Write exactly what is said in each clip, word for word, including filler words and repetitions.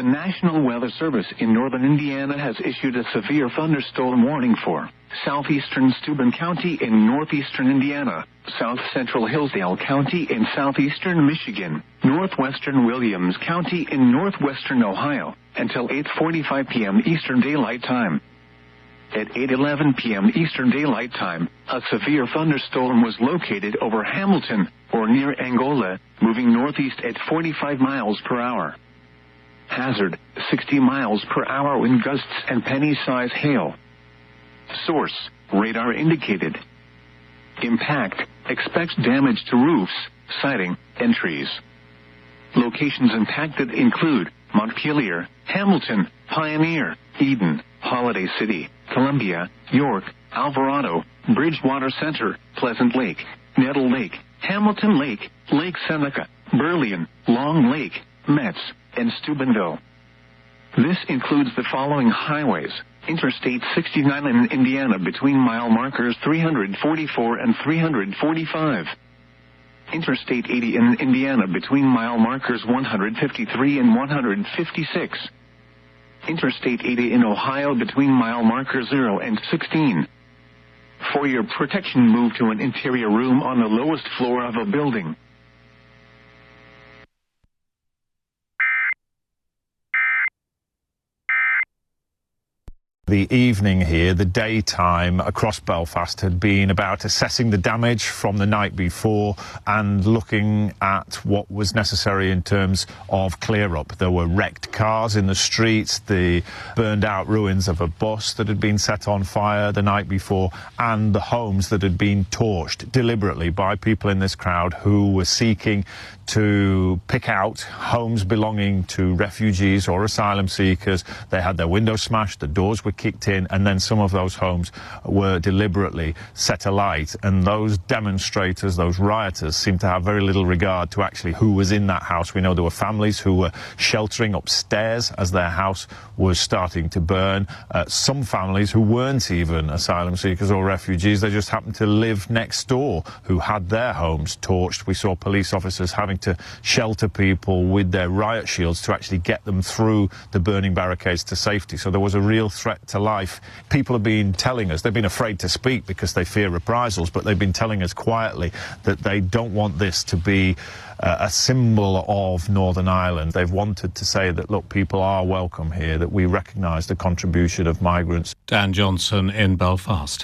The National Weather Service in northern Indiana has issued a severe thunderstorm warning for southeastern Steuben County in northeastern Indiana, south central Hillsdale County in southeastern Michigan, northwestern Williams County in northwestern Ohio, until eight forty-five p.m. Eastern Daylight Time. At eight eleven p.m. Eastern Daylight Time, a severe thunderstorm was located over Hamilton, or near Angola, moving northeast at forty-five miles per hour. Hazard, sixty miles per hour wind gusts and penny-size hail. Source, radar indicated. Impact, expects damage to roofs, siding, and trees. Locations impacted include Montpelier, Hamilton, Pioneer, Eden, Holiday City, Columbia, York, Alvarado, Bridgewater Center, Pleasant Lake, Nettle Lake, Hamilton Lake, Lake Seneca, Burleon, Long Lake, Metz, and Steubenville. This includes the following highways: Interstate sixty-nine in Indiana between mile markers three forty-four and three forty-five. Interstate eighty in Indiana between mile markers one fifty-three and one fifty-six. Interstate eighty in Ohio between mile markers zero and sixteen. For your protection, move to an interior room on the lowest floor of a building. The evening here, the daytime across Belfast had been about assessing the damage from the night before and looking at what was necessary in terms of clear-up. There were wrecked cars in the streets, the burned-out ruins of a bus that had been set on fire the night before, and the homes that had been torched deliberately by people in this crowd who were seeking to pick out homes belonging to refugees or asylum seekers. They had their windows smashed, the doors were kicked in, and then some of those homes were deliberately set alight. And those demonstrators, those rioters, seemed to have very little regard to actually who was in that house. We know there were families who were sheltering upstairs as their house was starting to burn. Uh, some families who weren't even asylum seekers or refugees, they just happened to live next door, who had their homes torched. We saw police officers having to shelter people with their riot shields to actually get them through the burning barricades to safety. So there was a real threat to life. People have been telling us, they've been afraid to speak because they fear reprisals, but they've been telling us quietly that they don't want this to be uh, a symbol of Northern Ireland. They've wanted to say that, look, people are welcome here, that we recognise the contribution of migrants. Dan Johnson in Belfast.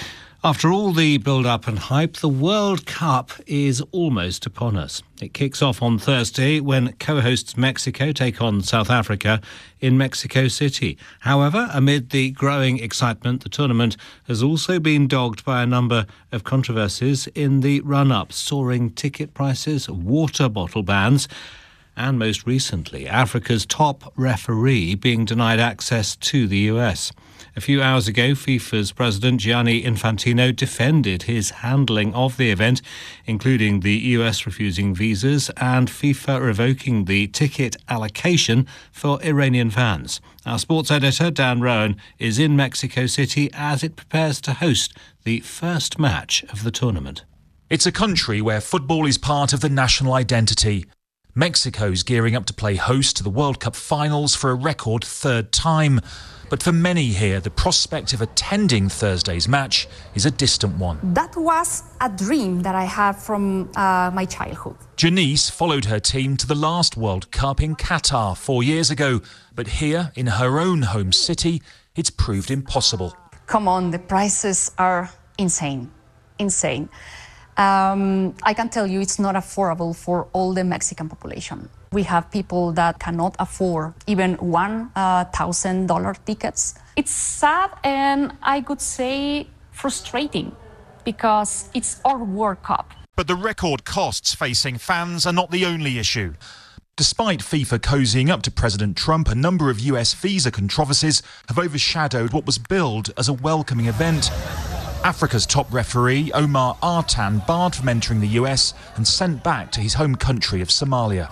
After all the build-up and hype, the World Cup is almost upon us. It kicks off on Thursday when co-hosts Mexico take on South Africa in Mexico City. However, amid the growing excitement, the tournament has also been dogged by a number of controversies in the run-up: soaring ticket prices, water bottle bans, and most recently, Africa's top referee being denied access to the U S. A few hours ago, FIFA's president Gianni Infantino defended his handling of the event, including the U S refusing visas and FIFA revoking the ticket allocation for Iranian fans. Our sports editor, Dan Rowan, is in Mexico City as it prepares to host the first match of the tournament. It's a country where football is part of the national identity. Mexico's gearing up to play host to the World Cup finals for a record third time. But for many here, the prospect of attending Thursday's match is a distant one. That was a dream that I had from uh, my childhood. Janice followed her team to the last World Cup in Qatar four years ago. But here, in her own home city, it's proved impossible. Come on, the prices are insane, insane. Um, I can tell you it's not affordable for all the Mexican population. We have people that cannot afford even one thousand dollars uh, tickets. It's sad and I could say frustrating because it's our World Cup. But the record costs facing fans are not the only issue. Despite FIFA cozying up to President Trump, a number of U S visa controversies have overshadowed what was billed as a welcoming event. Africa's top referee, Omar Artan, barred from entering the U S and sent back to his home country of Somalia.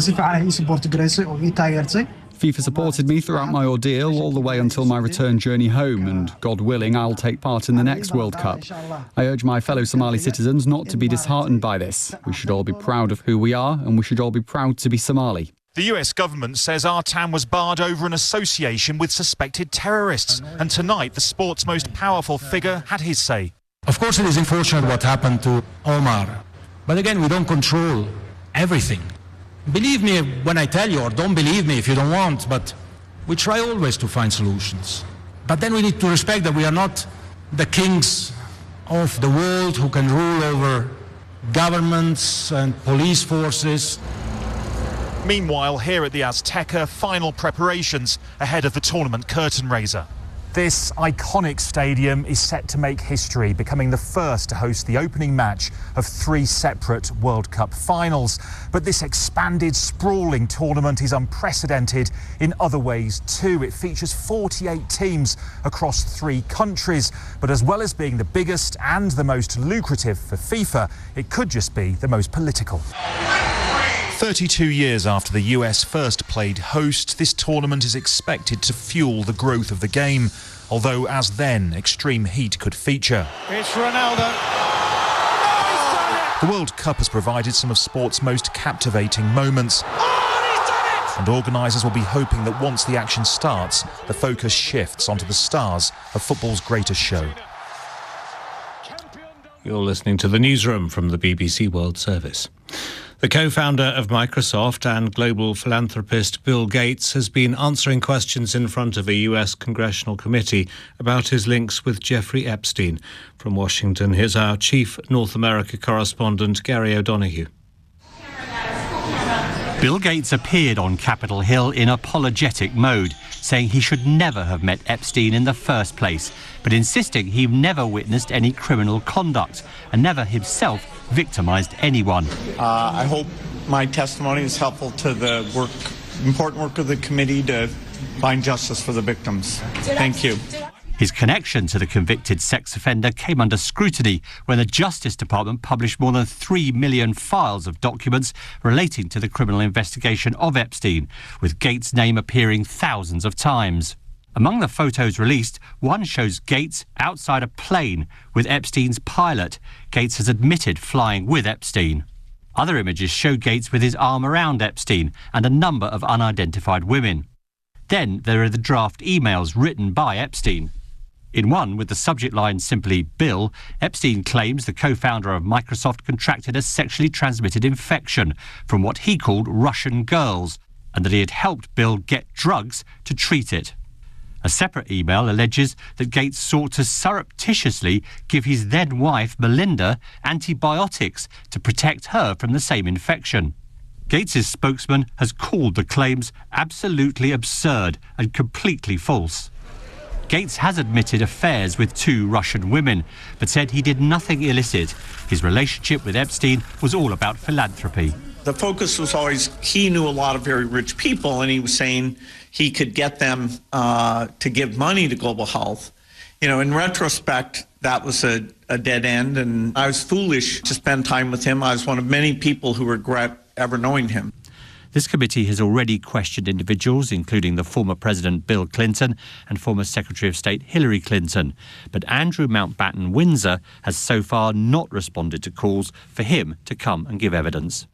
FIFA supported me throughout my ordeal all the way until my return journey home, and God willing, I'll take part in the next World Cup. I urge my fellow Somali citizens not to be disheartened by this. We should all be proud of who we are, and we should all be proud to be Somali. The U S government says Artan was barred over an association with suspected terrorists, and tonight the sport's most powerful figure had his say. Of course it is unfortunate what happened to Omar, but again, we don't control everything. Believe me when I tell you, or don't believe me if you don't want, but we try always to find solutions. But then we need to respect that we are not the kings of the world who can rule over governments and police forces. Meanwhile, here at the Azteca, final preparations ahead of the tournament curtain raiser. This iconic stadium is set to make history, becoming the first to host the opening match of three separate World Cup finals. But this expanded, sprawling tournament is unprecedented in other ways too. It features forty-eight teams across three countries. But as well as being the biggest and the most lucrative for FIFA, it could just be the most political. thirty-two years after the U S first played host, this tournament is expected to fuel the growth of the game, although as then, extreme heat could feature. It's Ronaldo. The World Cup has provided some of sport's most captivating moments, and organisers will be hoping that once the action starts, the focus shifts onto the stars of football's greatest show. You're listening to The Newsroom from the B B C World Service. The co-founder of Microsoft and global philanthropist Bill Gates has been answering questions in front of a U S congressional committee about his links with Jeffrey Epstein. From Washington, here's our chief North America correspondent, Gary O'Donoghue. Bill Gates appeared on Capitol Hill in apologetic mode, saying he should never have met Epstein in the first place, but insisting he never witnessed any criminal conduct and never himself victimised anyone. Uh, I hope my testimony is helpful to the work, important work of the committee to find justice for the victims. Thank you. His connection to the convicted sex offender came under scrutiny when the Justice Department published more than three million files of documents relating to the criminal investigation of Epstein, with Gates' name appearing thousands of times. Among the photos released, one shows Gates outside a plane with Epstein's pilot. Gates has admitted flying with Epstein. Other images show Gates with his arm around Epstein and a number of unidentified women. Then there are the draft emails written by Epstein. In one, with the subject line simply Bill, Epstein claims the co-founder of Microsoft contracted a sexually transmitted infection from what he called Russian girls, and that he had helped Bill get drugs to treat it. A separate email alleges that Gates sought to surreptitiously give his then-wife, Melinda, antibiotics to protect her from the same infection. Gates' spokesman has called the claims absolutely absurd and completely false. Gates has admitted affairs with two Russian women, but said he did nothing illicit. His relationship with Epstein was all about philanthropy. The focus was always he knew a lot of very rich people, and he was saying he could get them uh, to give money to global health. You know, in retrospect, that was a, a dead end, and I was foolish to spend time with him. I was one of many people who regret ever knowing him. This committee has already questioned individuals, including the former President Bill Clinton and former Secretary of State Hillary Clinton. But Andrew Mountbatten Windsor has so far not responded to calls for him to come and give evidence.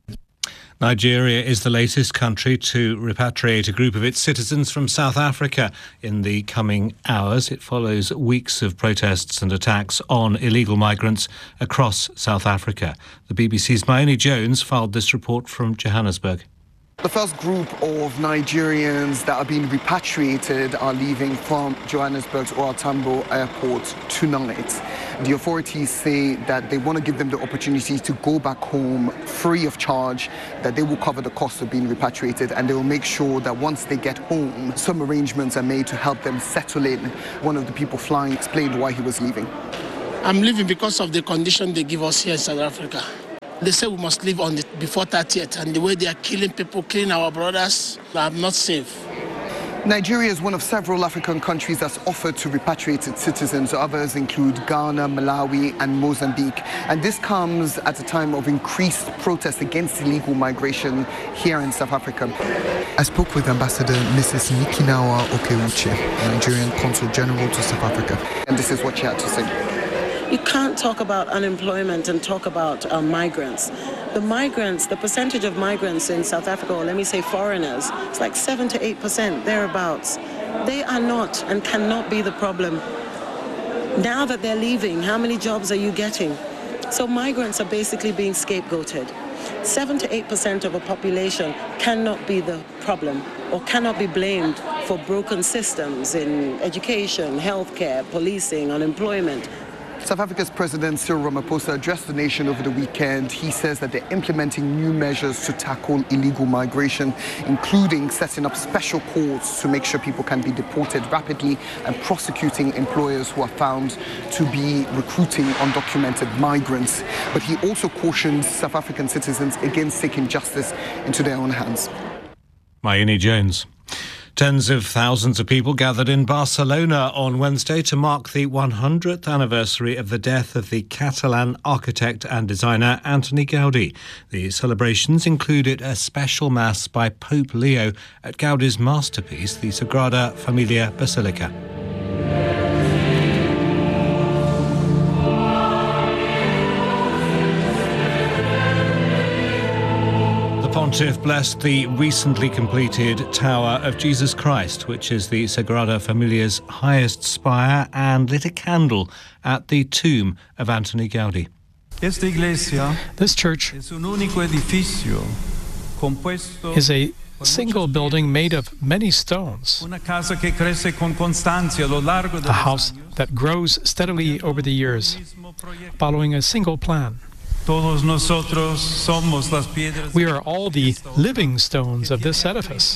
Nigeria is the latest country to repatriate a group of its citizens from South Africa in the coming hours. It follows weeks of protests and attacks on illegal migrants across South Africa. The B B C's Maoni Jones filed this report from Johannesburg. The first group of Nigerians that are being repatriated are leaving from Johannesburg's O R Tambo Airport tonight. The authorities say that they want to give them the opportunity to go back home free of charge, that they will cover the cost of being repatriated, and they will make sure that once they get home, some arrangements are made to help them settle in. One of the people flying explained why he was leaving. I'm leaving because of the condition they give us here in South Africa. They say we must leave on the before thirtieth, and the way they are killing people, killing our brothers, I'm not safe. Nigeria is one of several African countries that's offered to repatriate its citizens. Others include Ghana, Malawi, and Mozambique. And this comes at a time of increased protest against illegal migration here in South Africa. I spoke with Ambassador Missus Nikinawa Okeuche, Nigerian Consul General to South Africa. And this is what she had to say. You can't talk about unemployment and talk about uh, migrants. The migrants, the percentage of migrants in South Africa, or let me say foreigners, it's like seven to eight percent, thereabouts. They are not and cannot be the problem. Now that they're leaving, how many jobs are you getting? So migrants are basically being scapegoated. Seven to eight percent of a population cannot be the problem or cannot be blamed for broken systems in education, healthcare, policing, unemployment. South Africa's President Cyril Ramaphosa addressed the nation over the weekend. He says that they're implementing new measures to tackle illegal migration, including setting up special courts to make sure people can be deported rapidly and prosecuting employers who are found to be recruiting undocumented migrants. But he also cautioned South African citizens against taking justice into their own hands. Mayini Jones. Tens of thousands of people gathered in Barcelona on Wednesday to mark the one hundredth anniversary of the death of the Catalan architect and designer Antoni Gaudí. The celebrations included a special mass by Pope Leo at Gaudí's masterpiece, the Sagrada Familia Basilica. The Pontiff blessed the recently completed Tower of Jesus Christ, which is the Sagrada Familia's highest spire, and lit a candle at the tomb of Antoni Gaudí. This church is a single building made of many stones, a house that grows steadily over the years, following a single plan. We are all the living stones of this edifice,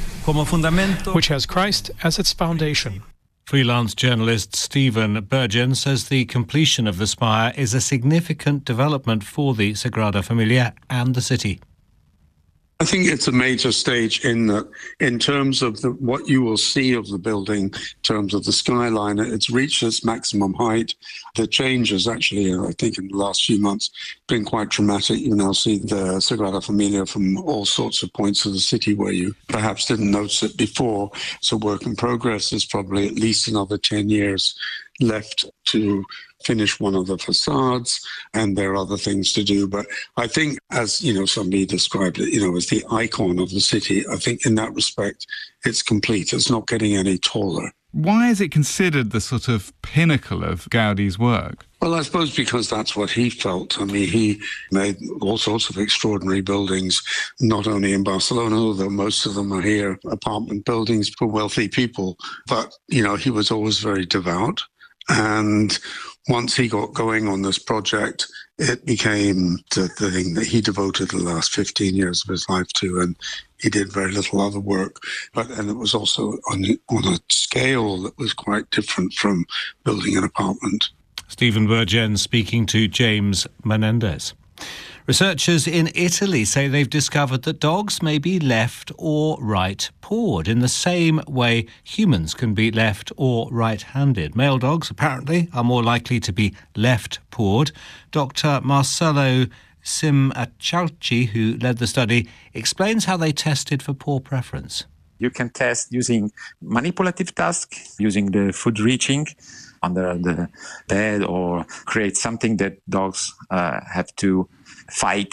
which has Christ as its foundation. Freelance journalist Stephen Burgen says the completion of the spire is a significant development for the Sagrada Familia and the city. I think it's a major stage in that, in terms of the, what you will see of the building, in terms of the skyline, it's reached its maximum height. The changes, actually, I think in the last few months, been quite dramatic. You now see the Sagrada Familia from all sorts of points of the city where you perhaps didn't notice it before. So work in progress is probably at least another ten years left to finish one of the facades, and there are other things to do. But I think, as you know, somebody described it, you know, as the icon of the city, I think in that respect, it's complete. It's not getting any taller. Why is it considered the sort of pinnacle of Gaudí's work? Well, I suppose because that's what he felt. I mean, he made all sorts of extraordinary buildings, not only in Barcelona, although most of them are here, apartment buildings for wealthy people. But, you know, he was always very devout. And once he got going on this project, it became the, the thing that he devoted the last fifteen years of his life to, and he did very little other work. But and it was also on, on a scale that was quite different from building an apartment. Stephen Burgen speaking to James Menendez. Researchers in Italy say they've discovered that dogs may be left or right-pawed in the same way humans can be left or right-handed. Male dogs, apparently, are more likely to be left-pawed. Doctor Marcello Simacauci, who led the study, explains how they tested for paw preference. You can test using manipulative tasks, using the food reaching under the bed, or create something that dogs uh, have to fight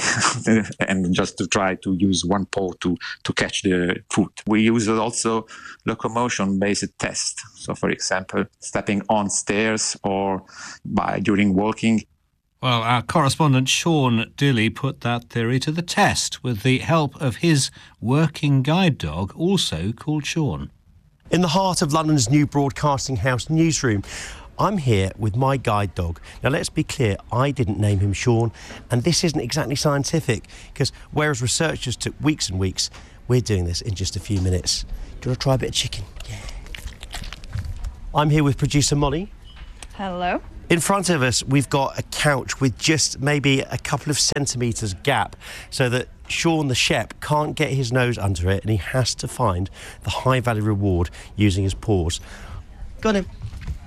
and just to try to use one paw to, to catch the food. We use also locomotion-based tests. So, for example, stepping on stairs or by during walking. Well, our correspondent Sean Dilley put that theory to the test with the help of his working guide dog, also called Sean. In the heart of London's new Broadcasting House newsroom, I'm here with my guide dog. Now, let's be clear, I didn't name him Sean, and this isn't exactly scientific, because whereas researchers took weeks and weeks, we're doing this in just a few minutes. Do you want to try a bit of chicken? Yeah. I'm here with producer Molly. Hello. In front of us, we've got a couch with just maybe a couple of centimetres gap, so that Sean the Shep can't get his nose under it, and he has to find the high-value reward using his paws. Got him.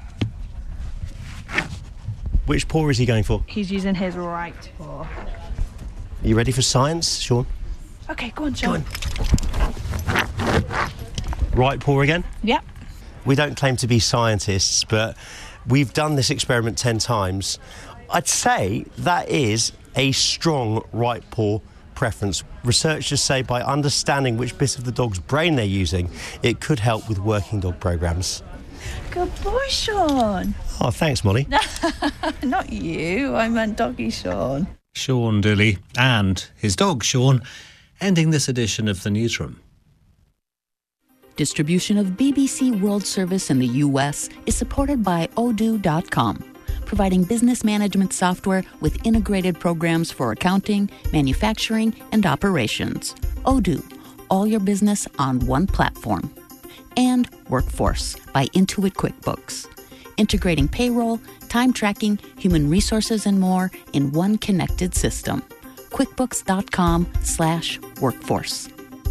Which paw is he going for? He's using his right paw. Are you ready for science, Sean? Okay, go on, Sean. Go on. Right paw again? Yep. We don't claim to be scientists, but we've done this experiment ten times. I'd say that is a strong right paw preference. Researchers say by understanding which bits of the dog's brain they're using, it could help with working dog programs. Good boy, Sean. Oh, thanks, Molly. Not you. I meant doggy Sean. Sean Dooley and his dog Sean ending this edition of the Newsroom. Distribution of B B C World Service in the U S is supported by Odoo dot com, providing business management software with integrated programs for accounting, manufacturing, and operations. Odoo, all your business on one platform. And Workforce by Intuit QuickBooks, integrating payroll, time tracking, human resources, and more in one connected system. QuickBooks dot com slash workforce.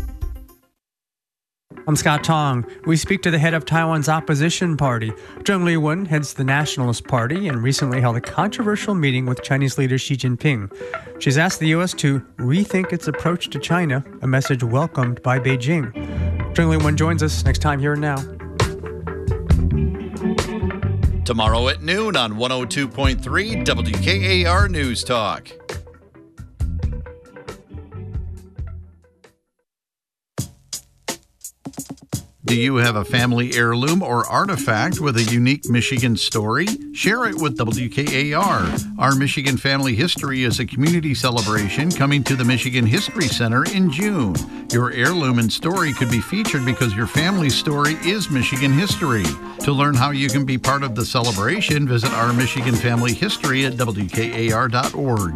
I'm Scott Tong. We speak to the head of Taiwan's opposition party. Zheng Liwen heads the Nationalist Party and recently held a controversial meeting with Chinese leader Xi Jinping. She's asked the U S to rethink its approach to China, a message welcomed by Beijing. Zheng Liwen joins us next time here and now. Tomorrow at noon on one oh two point three W K A R News Talk. Do you have a family heirloom or artifact with a unique Michigan story? Share it with W K A R. Our Michigan Family History is a community celebration coming to the Michigan History Center in June. Your heirloom and story could be featured because your family's story is Michigan history. To learn how you can be part of the celebration, visit our Michigan Family History at W K A R dot org.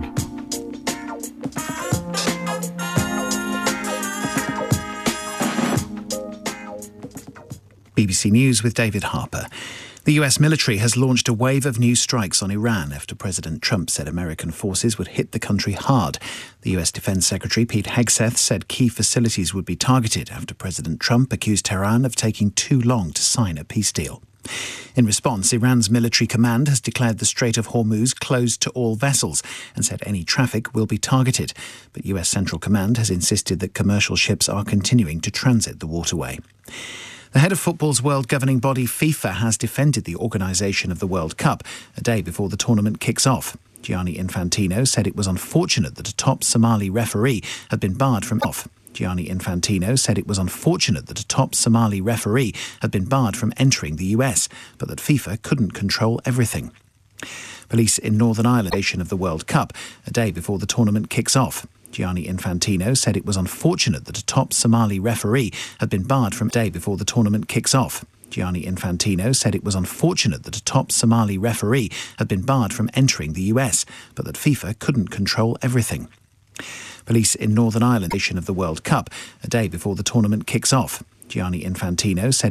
B B C News with David Harper. The U S military has launched a wave of new strikes on Iran after President Trump said American forces would hit the country hard. The U S Defense Secretary Pete Hegseth said key facilities would be targeted after President Trump accused Tehran of taking too long to sign a peace deal. In response, Iran's military command has declared the Strait of Hormuz closed to all vessels and said any traffic will be targeted. But U S Central Command has insisted that commercial ships are continuing to transit the waterway. The head of football's world governing body, FIFA, has defended the organisation of the World Cup a day before the tournament kicks off. Gianni Infantino said it was unfortunate that a top Somali referee had been barred from off. Gianni Infantino said it was unfortunate that a top Somali referee had been barred from entering the U S, but that FIFA couldn't control everything. Police in Northern Ireland of the World Cup a day before the tournament kicks off. Gianni Infantino said it was unfortunate that a top Somali referee had been barred from day before the tournament kicks off. Gianni Infantino said it was unfortunate that a top Somali referee had been barred from entering the U S, but that FIFA couldn't control everything. Police in Northern Ireland of the World Cup a day before the tournament kicks off. Gianni Infantino said